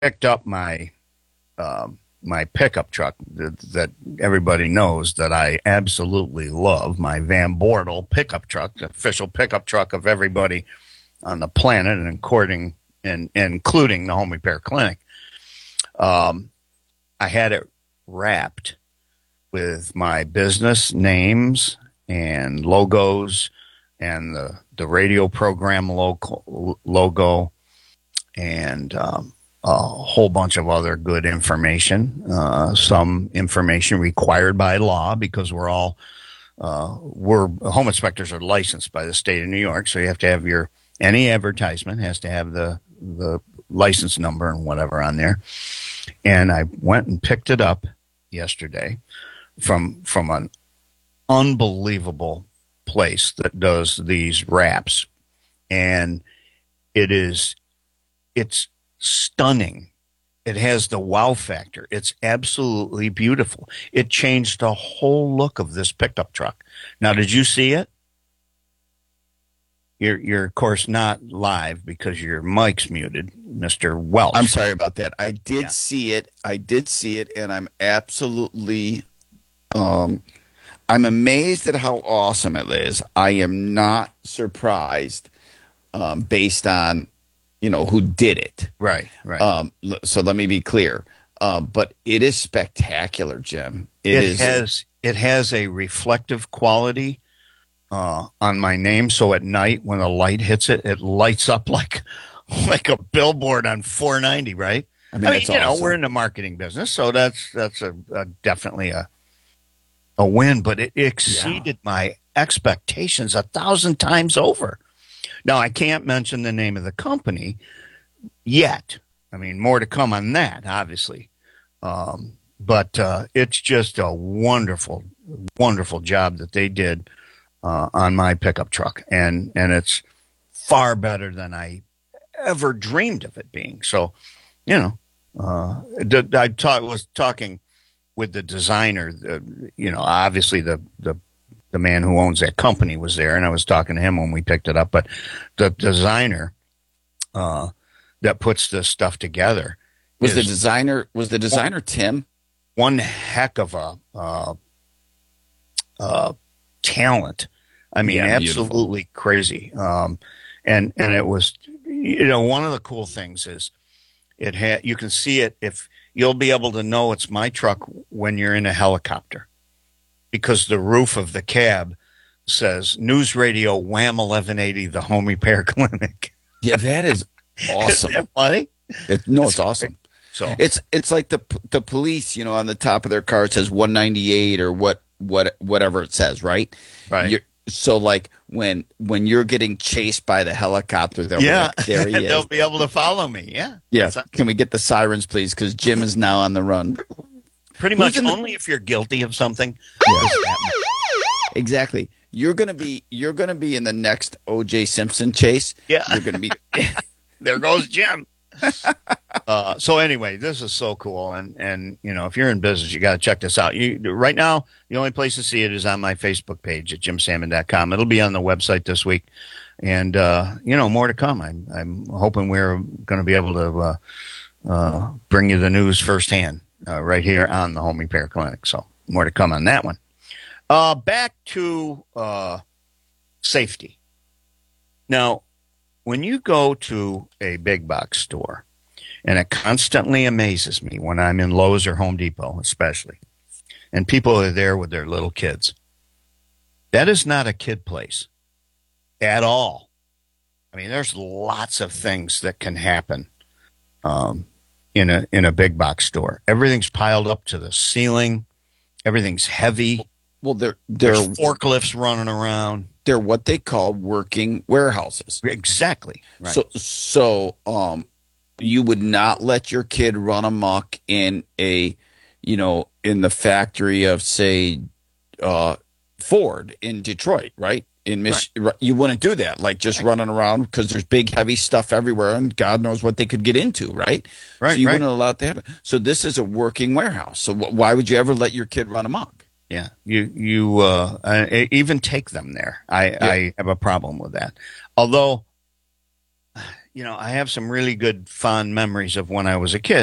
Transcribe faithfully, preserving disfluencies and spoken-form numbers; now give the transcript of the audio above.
picked up my uh, my pickup truck that, that everybody knows that I absolutely love, my Van Bortle pickup truck, the official pickup truck of everybody on the planet, and according and, and including the Home Repair Clinic. Um, I had it wrapped with my business names and logos and the, the radio program logo, logo and um, a whole bunch of other good information, uh, some information required by law because we're all, uh, we're home inspectors are licensed by the state of New York. So you have to have your, any advertisement has to have the, the license number and whatever on there. And I went and picked it up yesterday from, from an unbelievable place that does these wraps. And it is, it's stunning. It has the wow factor. It's absolutely beautiful. It changed the whole look of this pickup truck. Now, did you see it? You're, you're of course not live because your mic's muted, Mister Welch. I'm sorry about that. I did Yeah. see it. I did see it, and I'm absolutely, um, I'm amazed at how awesome it is. I am not surprised, um, based on, you know, who did it. Right, right. Um, l- so let me be clear. Uh, but it is spectacular, Jim. It, it is. has it has a reflective quality uh, on my name, so at night when the light hits it, it lights up like like a billboard on four ninety. Right? I mean, that's you know, awesome. we're in the marketing business, so that's that's a, a definitely a a win. But it exceeded my expectations a thousand times over. Now I can't mention the name of the company yet. I mean, more to come on that, obviously. Um, but uh, it's just a wonderful, wonderful job that they did uh, on my pickup truck, and and it's far better than I ever dreamed of it being. So, you know, uh, I talk, was talking with the designer. The, you know, obviously the the the man who owns that company was there, and I was talking to him when we picked it up. But the designer uh, that puts this stuff together Was the is designer was the designer Tim? one heck of a uh, uh, talent. I mean, Yeah, beautiful. absolutely crazy. Um, and and it was, you know, one of the cool things is it had, you can see it if you'll be able to know it's my truck when you're in a helicopter, because the roof of the cab says News Radio Wham eleven eighty, the Home Repair Clinic. Yeah, that is awesome. Isn't that funny? It, no, it's awesome. So It's it's like the the police, you know, on the top of their car it says one ninety-eight or what what whatever it says, right? right. You're, so like when when you're getting chased by the helicopter, they'll Yeah, be like, there he is. they'll be able to follow me. Yeah, Yeah. That's- Can we get the sirens, please? Because Jim is now on the run. pretty Who's much in the- only if you're guilty of something. Exactly. You're gonna be you're gonna be in the next O J Simpson chase. Yeah. You're gonna be There goes Jim. uh, so anyway, this is so cool, and and you know, if you're in business, you got to check this out. You right now, the only place to see it is on my Facebook page at jim salmon dot com. It'll be on the website this week, and uh, you know, more to come. I'm I'm hoping we're going to be able to uh, uh, bring you the news firsthand uh, right here on the Home Repair Clinic. So more to come on that one. Uh, back to uh, safety. Now, when you go to a big box store, and it constantly amazes me when I'm in Lowe's or Home Depot, especially, and people are there with their little kids. That is not a kid place at all. I mean, there's lots of things that can happen um, in a in a big box store. Everything's piled up to the ceiling. Everything's heavy. well, they're they're There's forklifts running around. they're what they call working warehouses. Exactly. Right. So so um you would not let your kid run amok in a you know in the factory of say uh Ford in Detroit, right? In Mich- right. You wouldn't do that, like just right. running around because there's big heavy stuff everywhere and God knows what they could get into, right? Right. So you right. wouldn't allow it to happen. So this is a working warehouse. So wh- why would you ever let your kid run amok? Yeah, you you uh, uh, even take them there. I, Yeah. I have a problem with that. Although, you know, I have some really good fond memories of when I was a kid.